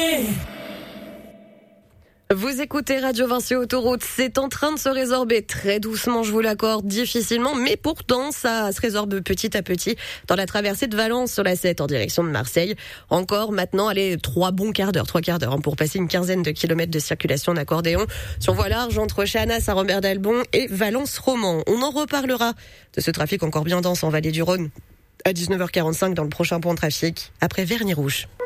Vous écoutez Radio Vinci Autoroute, c'est en train de se résorber très doucement, je vous l'accorde, difficilement, mais pourtant ça se résorbe petit à petit dans la traversée de Valence sur la 7 en direction de Marseille. Encore maintenant, allez, trois quarts d'heure pour passer une quinzaine de kilomètres de circulation d'accordéon sur voie large entre Chanas à Robert d'Albon et Valence-Roman. On en reparlera de ce trafic encore bien dense en vallée du Rhône à 19h45 dans le prochain point de trafic après Vernis Rouge.